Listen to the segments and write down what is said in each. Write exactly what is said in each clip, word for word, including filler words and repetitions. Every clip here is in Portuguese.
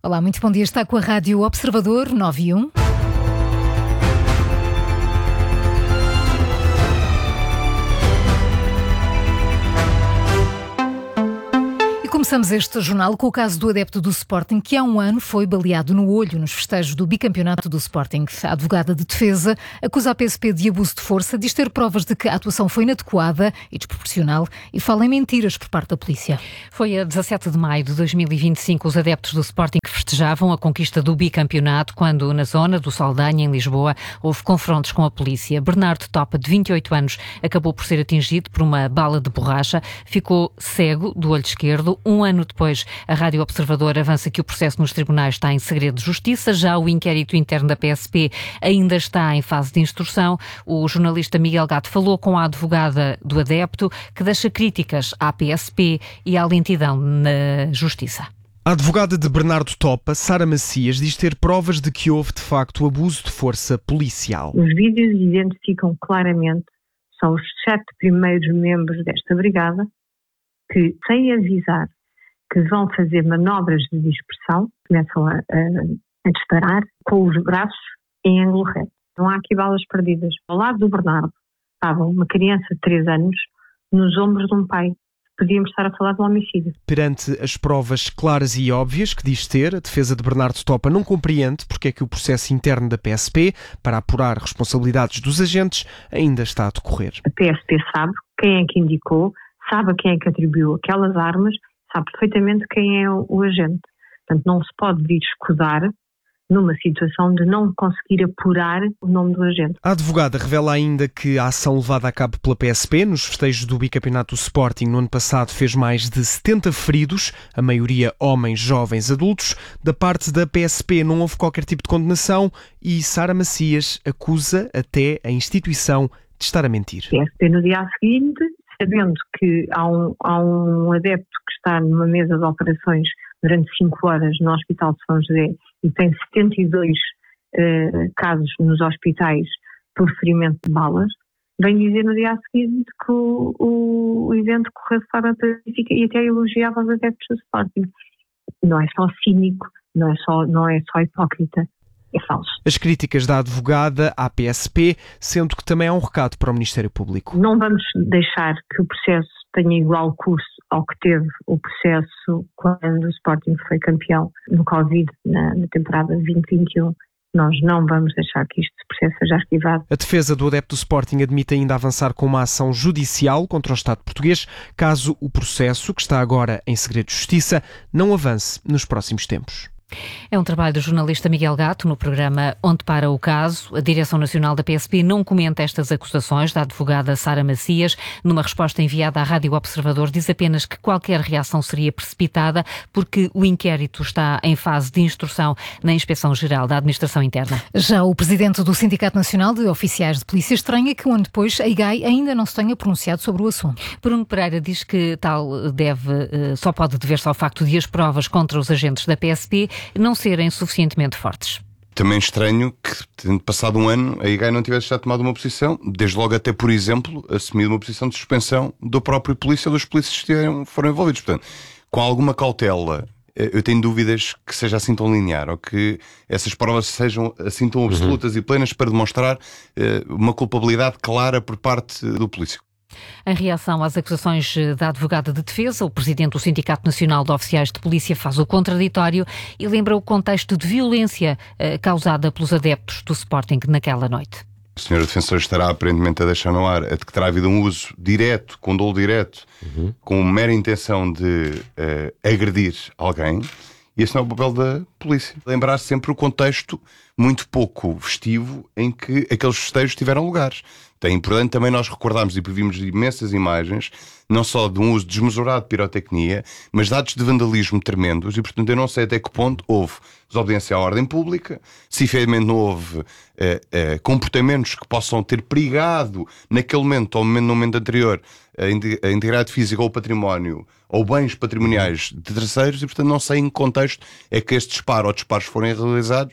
Olá, muito bom dia. Está com a Rádio Observador nove e um. Começamos este jornal com o caso do adepto do Sporting que há um ano foi baleado no olho nos festejos do bicampeonato do Sporting. A advogada de defesa acusa a P S P de abuso de força, diz ter provas de que a atuação foi inadequada e desproporcional e fala em mentiras por parte da polícia. Foi a dezassete de maio de dois mil e vinte e cinco os adeptos do Sporting festejavam a conquista do bicampeonato quando na zona do Saldanha, em Lisboa, houve confrontos com a polícia. Bernardo Topa, de vinte e oito anos, acabou por ser atingido por uma bala de borracha, ficou cego do olho esquerdo. Um ano depois, a Rádio Observador avança que o processo nos tribunais está em segredo de justiça. Já o inquérito interno da P S P ainda está em fase de instrução. O jornalista Miguel Gato falou com a advogada do adepto, que deixa críticas à P S P e à lentidão na justiça. A advogada de Bernardo Topa, Sara Macias, diz ter provas de que houve, de facto, abuso de força policial. Os vídeos identificam claramente, são os sete primeiros membros desta brigada, que, sem avisar que vão fazer manobras de dispersão, começam a, a, a disparar com os braços em ângulo reto. Não há aqui balas perdidas. Ao lado do Bernardo estava uma criança de três anos nos ombros de um pai. Podíamos estar a falar de um homicídio. Perante as provas claras e óbvias que diz ter, a defesa de Bernardo Topa não compreende porque é que o processo interno da P S P, para apurar responsabilidades dos agentes, ainda está a decorrer. A P S P sabe quem é que indicou, sabe a quem é que atribuiu aquelas armas, sabe perfeitamente quem é o, o agente. Portanto, não se pode vir escudar numa situação de não conseguir apurar o nome do agente. A advogada revela ainda que a ação levada a cabo pela P S P nos festejos do bicampeonato do Sporting no ano passado fez mais de setenta feridos, a maioria homens, jovens, adultos. Da parte da P S P não houve qualquer tipo de condenação e Sara Macias acusa até a instituição de estar a mentir. A P S P no dia seguinte, sabendo que há um, há um adepto que está numa mesa de operações durante cinco horas no Hospital de São José e tem setenta e dois uh, casos nos hospitais por ferimento de balas, vem dizer no dia seguinte que o, o, o evento correu de forma pacífica e até elogiava os adeptos do Sporting. Não é só cínico, não é só, não é só hipócrita. É falso. As críticas da advogada à P S P, sendo que também há um recado para o Ministério Público. Não vamos deixar que o processo tenha igual curso ao que teve o processo quando o Sporting foi campeão no Covid, na, na temporada vinte vinte e um. Nós não vamos deixar que este processo seja arquivado. A defesa do adepto do Sporting admite ainda avançar com uma ação judicial contra o Estado português, caso o processo, que está agora em segredo de justiça, não avance nos próximos tempos. É um trabalho do jornalista Miguel Gato no programa Onde Para o Caso. A Direção Nacional da P S P não comenta estas acusações da advogada Sara Macias. Numa resposta enviada à Rádio Observador, diz apenas que qualquer reação seria precipitada porque o inquérito está em fase de instrução na Inspeção-Geral da Administração Interna. Já o presidente do Sindicato Nacional de Oficiais de Polícia estranha que um ano depois a I G A I ainda não se tenha pronunciado sobre o assunto. Bruno Pereira diz que tal deve, só pode dever-se ao facto de as provas contra os agentes da P S P não serem suficientemente fortes. Também estranho que, tendo passado um ano, a I G A I não tivesse já tomado uma posição, desde logo até, por exemplo, assumido uma posição de suspensão do próprio polícia ou dos polícias que foram envolvidos. Portanto, com alguma cautela, eu tenho dúvidas que seja assim tão linear ou que essas provas sejam assim tão absolutas uhum. e plenas para demonstrar uh, uma culpabilidade clara por parte do polícia. Em reação às acusações da advogada de defesa, o presidente do Sindicato Nacional de Oficiais de Polícia faz o contraditório e lembra o contexto de violência eh, causada pelos adeptos do Sporting naquela noite. O senhor defensor estará aparentemente a deixar no ar a de que terá havido um uso direto, com dolo direto, uhum. com mera intenção de uh, agredir alguém. E esse não é o papel da polícia. Lembrar sempre o contexto muito pouco festivo em que aqueles festejos tiveram lugar. É importante também nós recordarmos e vimos imensas imagens, não só de um uso desmesurado de pirotecnia, mas de atos de vandalismo tremendos, e portanto eu não sei até que ponto houve desobediência à ordem pública, se efetivamente não houve uh, uh, comportamentos que possam ter perigado naquele momento ou no momento anterior a integridade física ou o património ou bens patrimoniais de terceiros, e portanto não sei em que contexto é que este disparo ou disparos foram realizados.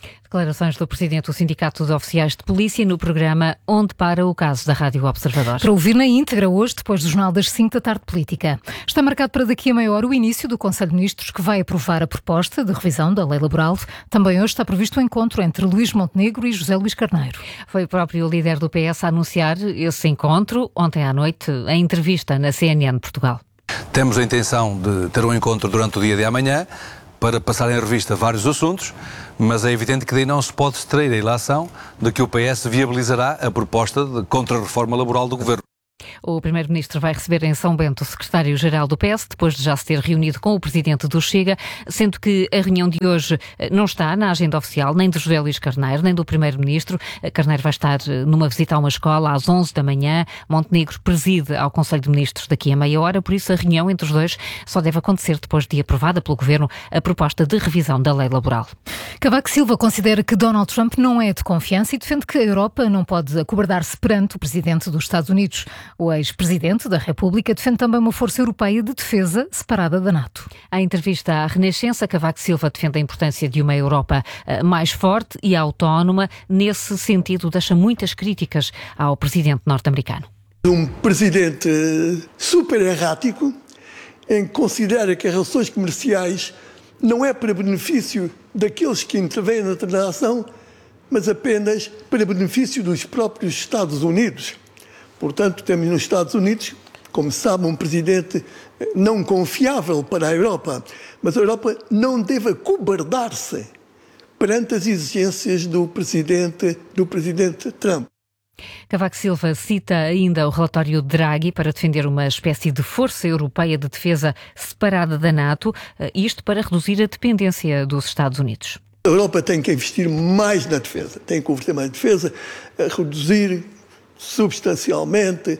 Declarações do presidente do Sindicato de Oficiais de Polícia no programa Onde Para o Caso da Rádio Observador. Para ouvir na íntegra hoje, depois do Jornal das cinco da tarde política. Está marcado para daqui a meia hora o início do Conselho de Ministros que vai aprovar a proposta de revisão da lei laboral. Também hoje está previsto o encontro entre Luís Montenegro e José Luís Carneiro. Foi o próprio líder do P S a anunciar esse encontro ontem à noite em entrevista na C N N Portugal. Temos a intenção de ter um encontro durante o dia de amanhã para passar em revista vários assuntos, mas é evidente que daí não se pode extrair a ilação de que o P S viabilizará a proposta de contra-reforma laboral do Governo. O Primeiro-Ministro vai receber em São Bento o Secretário-Geral do P S, depois de já se ter reunido com o Presidente do Chega, sendo que a reunião de hoje não está na agenda oficial nem de José Luís Carneiro, nem do Primeiro-Ministro. Carneiro vai estar numa visita a uma escola às onze da manhã. Montenegro preside ao Conselho de Ministros daqui a meia hora, por isso a reunião entre os dois só deve acontecer depois de aprovada pelo Governo a proposta de revisão da lei laboral. Cavaco Silva considera que Donald Trump não é de confiança e defende que a Europa não pode acobardar-se perante o Presidente dos Estados Unidos. O ex-presidente da República defende também uma força europeia de defesa separada da NATO. Em entrevista à Renascença, Cavaco Silva defende a importância de uma Europa mais forte e autónoma. Nesse sentido, deixa muitas críticas ao presidente norte-americano. Um presidente super errático, em que considera que as relações comerciais não é para benefício daqueles que intervêm na transação, mas apenas para benefício dos próprios Estados Unidos. Portanto, temos nos Estados Unidos, como se sabe, um presidente não confiável para a Europa, mas a Europa não deve acobardar-se perante as exigências do presidente, do presidente Trump. Cavaco Silva cita ainda o relatório Draghi para defender uma espécie de força europeia de defesa separada da NATO, isto para reduzir a dependência dos Estados Unidos. A Europa tem que investir mais na defesa, tem que investir mais na defesa, a reduzir substancialmente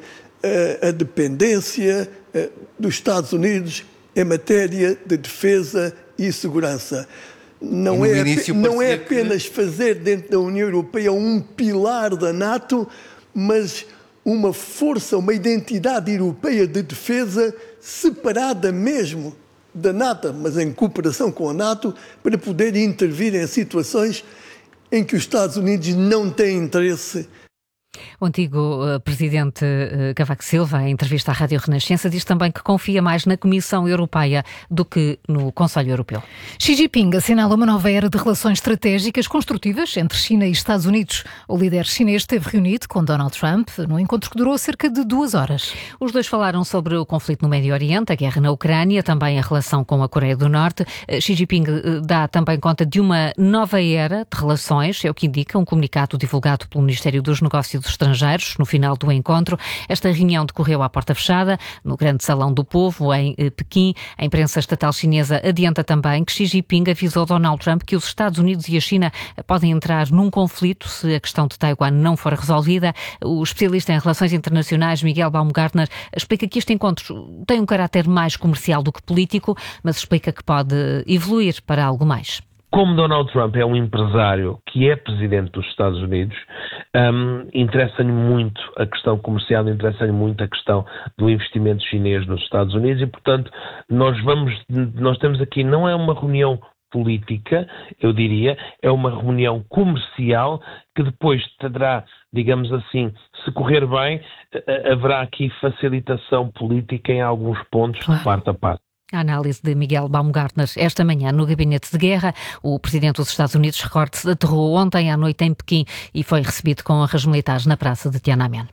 a dependência dos Estados Unidos em matéria de defesa e segurança. Não é, não é apenas fazer dentro da União Europeia um pilar da NATO, mas uma força, uma identidade europeia de defesa separada mesmo da NATO, mas em cooperação com a NATO, para poder intervir em situações em que os Estados Unidos não têm interesse. O antigo uh, presidente uh, Cavaco Silva, em entrevista à Rádio Renascença, diz também que confia mais na Comissão Europeia do que no Conselho Europeu. Xi Jinping assinala uma nova era de relações estratégicas construtivas entre China e Estados Unidos. O líder chinês esteve reunido com Donald Trump num encontro que durou cerca de duas horas. Os dois falaram sobre o conflito no Médio Oriente, a guerra na Ucrânia, também a relação com a Coreia do Norte. Uh, Xi Jinping uh, dá também conta de uma nova era de relações, é o que indica um comunicado divulgado pelo Ministério dos Negócios Estrangeiros no final do encontro. Esta reunião decorreu à porta fechada, no Grande Salão do Povo, em Pequim. A imprensa estatal chinesa adianta também que Xi Jinping avisou Donald Trump que os Estados Unidos e a China podem entrar num conflito se a questão de Taiwan não for resolvida. O especialista em relações internacionais, Miguel Baumgartner, explica que este encontro tem um caráter mais comercial do que político, mas explica que pode evoluir para algo mais. Como Donald Trump é um empresário que é presidente dos Estados Unidos, um, interessa-lhe muito a questão comercial, interessa-lhe muito a questão do investimento chinês nos Estados Unidos e, portanto, nós vamos, nós temos aqui, não é uma reunião política, eu diria, é uma reunião comercial que depois terá, digamos assim, se correr bem, haverá aqui facilitação política em alguns pontos de parte a parte. A análise de Miguel Baumgartner esta manhã no Gabinete de Guerra. O presidente dos Estados Unidos, recorde-se, aterrou ontem à noite em Pequim e foi recebido com honras militares na praça de Tiananmen.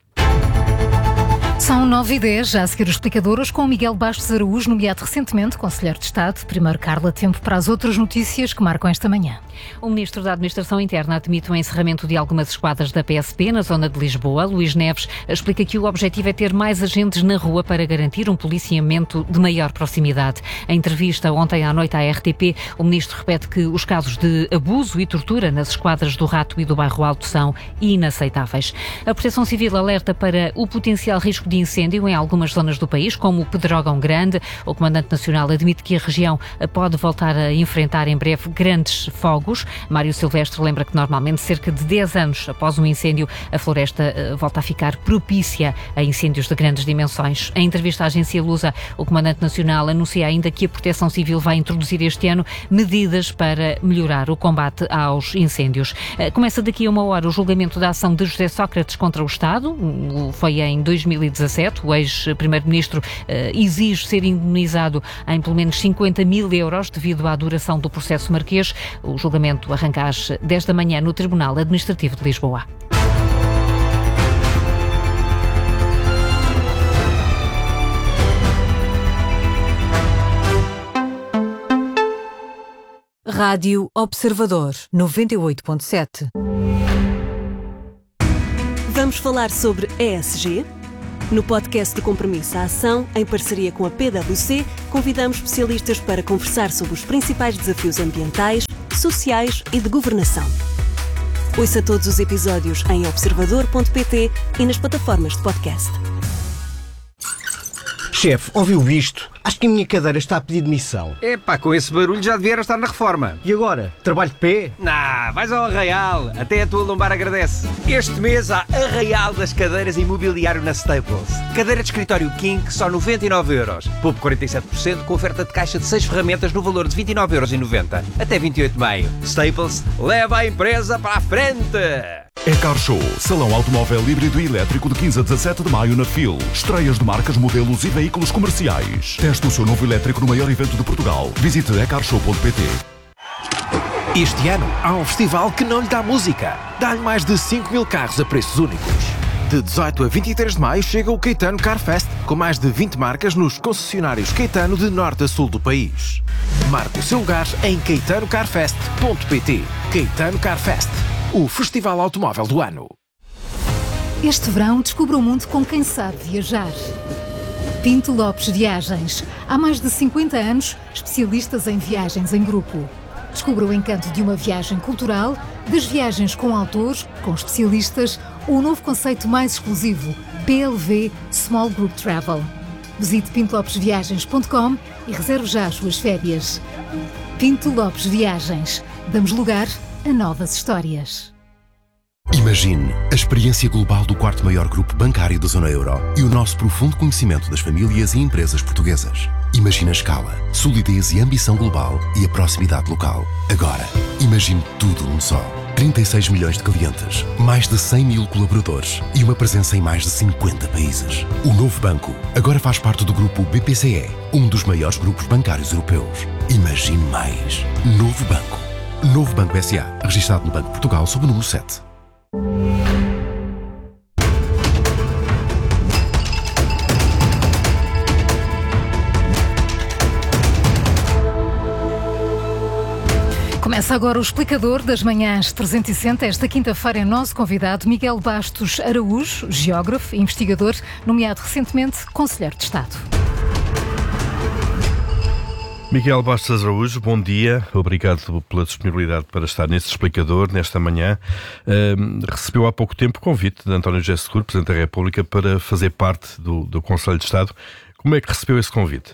São nove e dez, já a seguir o explicador, hoje com o Miguel Bastos Araújo, nomeado recentemente Conselheiro de Estado. Primeiro, Carla, tempo para as outras notícias que marcam esta manhã. O Ministro da Administração Interna admite o encerramento de algumas esquadras da P S P na zona de Lisboa. Luís Neves explica que o objetivo é ter mais agentes na rua para garantir um policiamento de maior proximidade. Em entrevista ontem à noite à R T P, o Ministro repete que os casos de abuso e tortura nas esquadras do Rato e do Bairro Alto são inaceitáveis. A Proteção Civil alerta para o potencial risco de incêndio em algumas zonas do país, como o Pedrógão Grande. O Comandante Nacional admite que a região pode voltar a enfrentar em breve grandes fogos. Mário Silvestre lembra que normalmente cerca de dez anos após um incêndio a floresta volta a ficar propícia a incêndios de grandes dimensões. Em entrevista à agência Lusa, o Comandante Nacional anuncia ainda que a Proteção Civil vai introduzir este ano medidas para melhorar o combate aos incêndios. Começa daqui a uma hora o julgamento da ação de José Sócrates contra o Estado. Foi em dois mil e dezassete. O ex-primeiro-ministro exige ser indemnizado em pelo menos cinquenta mil euros devido à duração do processo marquês. O julgamento arranca às dez da manhã no Tribunal Administrativo de Lisboa. Rádio Observador, noventa e oito ponto sete. Vamos falar sobre E S G? No podcast de Compromisso à Ação, em parceria com a P W C, convidamos especialistas para conversar sobre os principais desafios ambientais, sociais e de governação. Ouça todos os episódios em observador ponto pt e nas plataformas de podcast. Chefe, ouviu isto? Acho que a minha cadeira está a pedir demissão. Epá, com esse barulho já devia estar na reforma. E agora? Trabalho de pé? Nah, vais ao Arraial. Até a tua lombar agradece. Este mês há Arraial das cadeiras e mobiliário na Staples. Cadeira de escritório King, só noventa e nove euros. Poupe quarenta e sete por cento com oferta de caixa de seis ferramentas no valor de vinte e nove euros e noventa. Até vinte e oito de maio. Staples, leva a empresa para a frente. Ecar Show, salão automóvel híbrido e elétrico de quinze a dezassete de maio na F I L. Estreias de marcas, modelos e veículos comerciais. Teste o seu novo elétrico no maior evento de Portugal. Visite ecar show ponto pt. Este ano há um festival que não lhe dá música. Dá-lhe mais de cinco mil carros a preços únicos. De dezoito a vinte e três de maio chega o Caetano Car Fest, com mais de vinte marcas nos concessionários Caetano de norte a sul do país. Marque o seu lugar em caetano car fest ponto pt. Caetano Car Fest, o festival automóvel do ano. Este verão descubra o mundo com quem sabe viajar. Pinto Lopes Viagens. Há mais de cinquenta anos, especialistas em viagens em grupo. Descubra o encanto de uma viagem cultural, das viagens com autores, com especialistas, ou o novo conceito mais exclusivo, P L V Small Group Travel. Visite pinto lopes viagens ponto com e reserve já as suas férias. Pinto Lopes Viagens. Damos lugar a novas histórias. Imagine a experiência global do quarto maior grupo bancário da zona euro e o nosso profundo conhecimento das famílias e empresas portuguesas. Imagine a escala, solidez e ambição global e a proximidade local. Agora, imagine tudo num só. trinta e seis milhões de clientes, mais de cem mil colaboradores e uma presença em mais de cinquenta países. O novo banco agora faz parte do grupo B P C E, um dos maiores grupos bancários europeus. Imagine mais. Novo Banco. Novo Banco S A, registado no Banco de Portugal sob o número sete. Começa agora o Explicador das Manhãs trezentos e sessenta. Esta quinta-feira é nosso convidado Miguel Bastos Araújo, geógrafo e investigador, nomeado recentemente Conselheiro de Estado. Miguel Bastos Araújo, bom dia. Obrigado pela disponibilidade para estar neste Explicador, nesta manhã. Uh, recebeu há pouco tempo o convite de António José Seguro, Presidente da República, para fazer parte do, do Conselho de Estado. Como é que recebeu esse convite?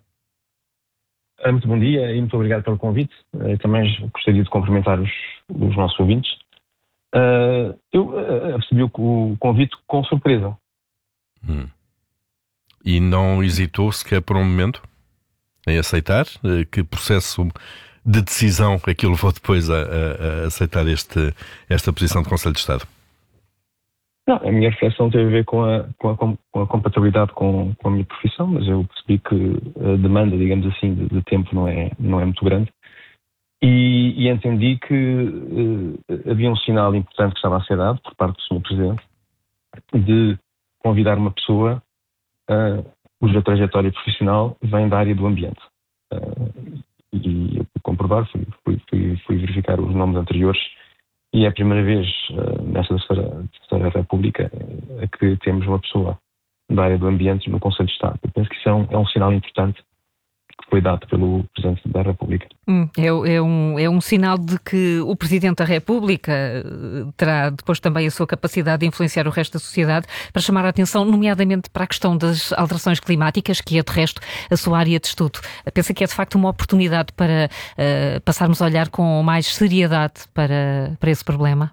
Muito bom dia e muito obrigado pelo convite. Eu também gostaria de cumprimentar os, os nossos ouvintes. Uh, eu uh, recebi o, o convite com surpresa. Hum. E não hesitou sequer por um momento em aceitar? Que processo de decisão é que o levou depois a, a, a aceitar este, esta posição de Conselho de Estado? Não, a minha reflexão teve a ver com a, com a, com a compatibilidade com, com a minha profissão, mas eu percebi que a demanda, digamos assim, de, de tempo não é, não é muito grande. E, e entendi que uh, havia um sinal importante que estava a ser dado por parte do senhor Presidente de convidar uma pessoa uh, cuja trajetória profissional vem da área do ambiente. Uh, e eu fui comprovar, fui, fui, fui, fui verificar os nomes anteriores e é a primeira vez uh, nesta terceira, terceira República uh, que temos uma pessoa da área do ambiente no Conselho de Estado. Eu penso que isso é um, é um sinal importante que foi dado pelo Presidente da República. Hum, é, é, um, é um sinal de que o Presidente da República terá depois também a sua capacidade de influenciar o resto da sociedade para chamar a atenção, nomeadamente para a questão das alterações climáticas, que é de resto a sua área de estudo. Pensa que é de facto uma oportunidade para uh, passarmos a olhar com mais seriedade para, para esse problema?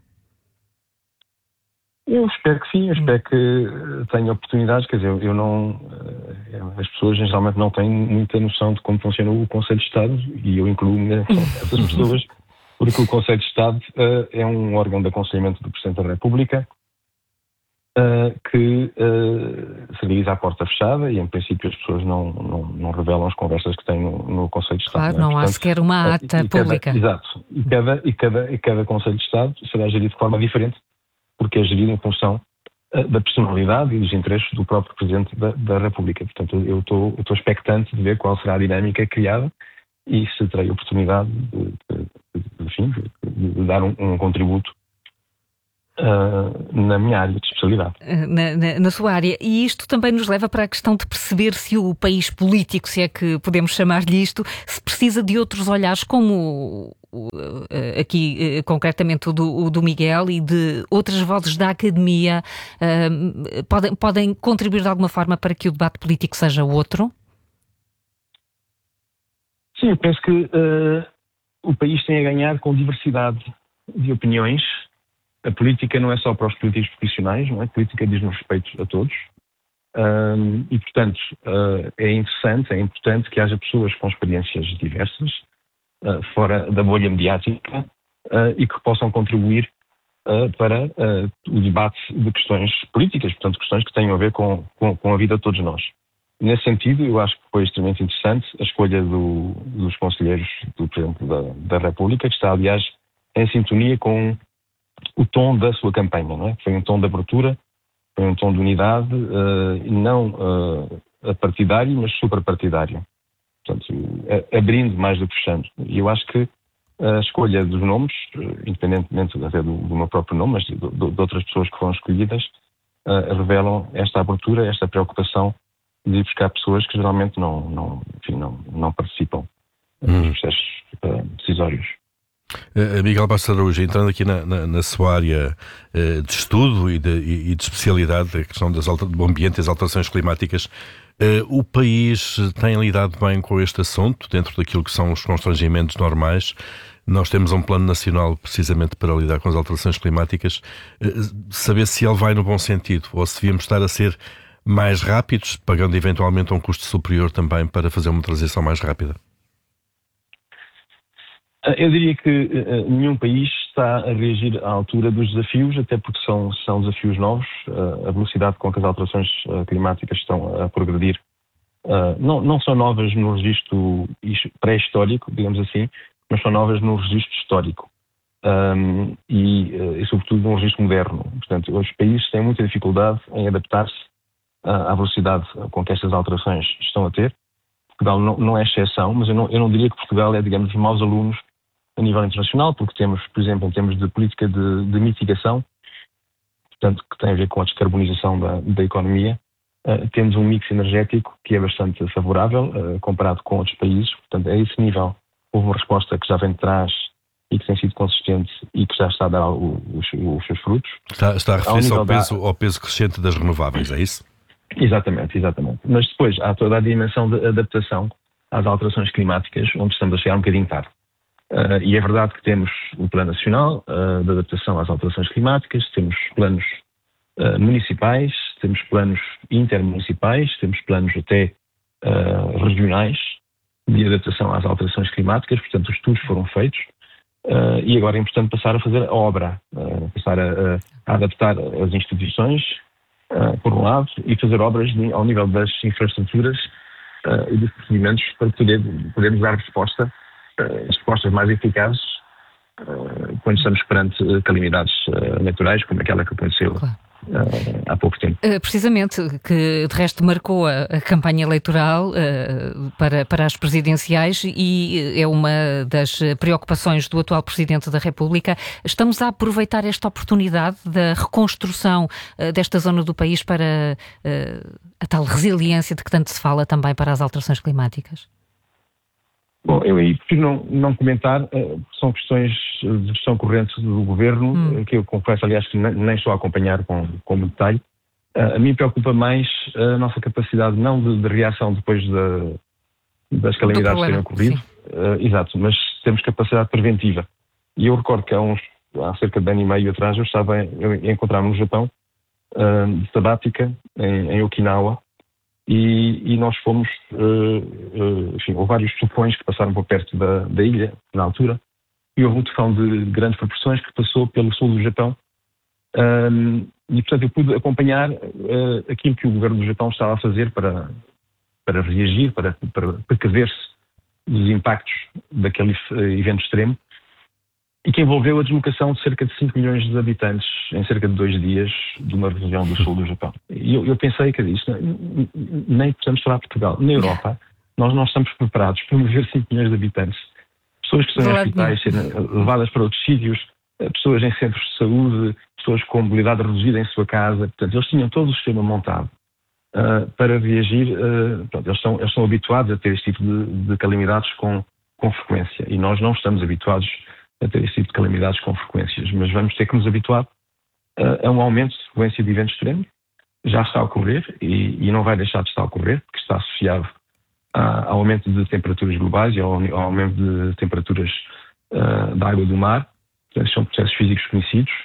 Eu espero que sim, eu espero que tenha oportunidades, quer dizer, eu não, as pessoas geralmente não têm muita noção de como funciona o Conselho de Estado, e eu incluo-me essas pessoas, porque o Conselho de Estado uh, é um órgão de aconselhamento do Presidente da República uh, que uh, se realiza à porta fechada, e em princípio as pessoas não, não, não revelam as conversas que têm no, no Conselho de Estado. Claro, não, é? não Portanto, há sequer uma ata e, e pública. Cada, exato, e cada, e, cada, e cada Conselho de Estado será gerido de forma diferente, porque é gerido em função uh, da personalidade e dos interesses do próprio Presidente da, da República. Portanto, eu estou expectante de ver qual será a dinâmica criada e se terei a oportunidade de, de, de, enfim, de, de dar um, um contributo uh, na minha área de especialidade. Na, na, na sua área. E isto também nos leva para a questão de perceber se o país político, se é que podemos chamar-lhe isto, se precisa de outros olhares como aqui concretamente o do, o do Miguel e de outras vozes da academia, uh, podem, podem contribuir de alguma forma para que o debate político seja outro? Sim, eu penso que uh, o país tem a ganhar com diversidade de opiniões. A política não é só para os políticos profissionais, não é? A política diz-nos respeito a todos. Um, e, portanto, uh, é interessante, é importante que haja pessoas com experiências diversas, Uh, fora da bolha mediática, uh, e que possam contribuir uh, para uh, o debate de questões políticas, portanto, questões que tenham a ver com, com, com a vida de todos nós. Nesse sentido, eu acho que foi extremamente interessante a escolha do, dos conselheiros do Presidente da, da República, que está, aliás, em sintonia com o tom da sua campanha, não é? Foi um tom de abertura, foi um tom de unidade, uh, não uh, partidário, mas suprapartidário. Portanto, abrindo mais do que fechando. E eu acho que a escolha dos nomes, independentemente até do, do meu próprio nome, mas de, de, de outras pessoas que foram escolhidas, uh, revelam esta abertura, esta preocupação de ir buscar pessoas que geralmente não, não, enfim, não, não participam hum. nos processos uh, decisórios. Uh, Miguel Bastos Araújo, entrando aqui na, na, na sua área uh, de estudo e de, e, e de especialidade, a questão das alter, do ambiente e das alterações climáticas, Uh, o país tem lidado bem com este assunto, dentro daquilo que são os constrangimentos normais. Nós temos um plano nacional precisamente para lidar com as alterações climáticas. Uh, saber se ele vai no bom sentido ou se devíamos estar a ser mais rápidos, pagando eventualmente um custo superior também para fazer uma transição mais rápida. Eu diria que uh, nenhum país está a reagir à altura dos desafios, até porque são, são desafios novos. Uh, a velocidade com que as alterações uh, climáticas estão a progredir uh, não, não são novas no registro pré-histórico, digamos assim, mas são novas no registro histórico um, e, uh, e, sobretudo, no registro moderno. Portanto, os países têm muita dificuldade em adaptar-se uh, à velocidade com que estas alterações estão a ter. Portugal não, não é exceção, mas eu não, eu não diria que Portugal é, digamos, os maus alunos a nível internacional, porque temos, por exemplo, em termos de política de, de mitigação, portanto, que tem a ver com a descarbonização da, da economia, uh, temos um mix energético que é bastante favorável, uh, comparado com outros países. Portanto, a esse nível houve uma resposta que já vem de trás e que tem sido consistente e que já está a dar os, os seus frutos. Está, está a referir-se ao, peso, da... ao peso crescente das renováveis, é isso? Exatamente, exatamente. Mas depois há toda a dimensão de adaptação às alterações climáticas, onde estamos a chegar um bocadinho tarde. Uh, e é verdade que temos o Plano Nacional uh, de Adaptação às Alterações Climáticas, temos planos uh, municipais, temos planos intermunicipais, temos planos até uh, regionais de adaptação às alterações climáticas, portanto os estudos foram feitos uh, e agora é importante passar a fazer a obra, uh, passar a, a adaptar as instituições, uh, por um lado, e fazer obras de, ao nível das infraestruturas uh, e dos procedimentos para poder, podermos dar resposta respostas mais eficazes uh, quando estamos perante uh, calamidades uh, naturais, como aquela que aconteceu claro. uh, há pouco tempo. Uh, precisamente, que de resto marcou a, a campanha eleitoral uh, para, para as presidenciais e é uma das preocupações do atual Presidente da República. Estamos a aproveitar esta oportunidade da reconstrução uh, desta zona do país para uh, a tal resiliência de que tanto se fala também para as alterações climáticas? Bom, eu aí prefiro não, não comentar, uh, são questões de gestão corrente do Governo, hum. que eu confesso, aliás, que nem, nem estou a acompanhar com, com muito detalhe. Uh, a mim preocupa mais a nossa capacidade, não de, de reação depois de, das calamidades terem ocorrido, uh, exato, mas temos capacidade preventiva. E eu recordo que há, uns, há cerca de ano e meio atrás eu estava a encontrar-me no Japão, uh, de sabática, em, em Okinawa, e, e nós fomos, uh, uh, enfim, houve vários tufões que passaram por perto da, da ilha, na altura, e houve um tufão de grandes proporções que passou pelo sul do Japão. Um, e, portanto, eu pude acompanhar uh, aquilo que o governo do Japão estava a fazer para, para reagir, para, para precaver-se dos impactos daquele uh, evento extremo, e que envolveu a deslocação de cerca de cinco milhões de habitantes em cerca de dois dias de uma região do sul do Japão. E eu, eu pensei que isto nem podemos falar Portugal. Na Europa, nós não estamos preparados para mover cinco milhões de habitantes. Pessoas que estão em hospitais, serem levadas para outros sítios, pessoas em centros de saúde, pessoas com mobilidade reduzida em sua casa. Portanto, eles tinham todo o sistema montado uh, para reagir. Uh, pronto, eles, são, eles são habituados a ter este tipo de, de calamidades com, com frequência. E nós não estamos habituados a ter este tipo de calamidades com frequências. Mas vamos ter que nos habituar uh, a um aumento de frequência de eventos extremos. Já está a ocorrer e, e não vai deixar de estar a ocorrer, porque está associado a, ao aumento de temperaturas globais e ao, ao aumento de temperaturas uh, da água do mar. São processos físicos conhecidos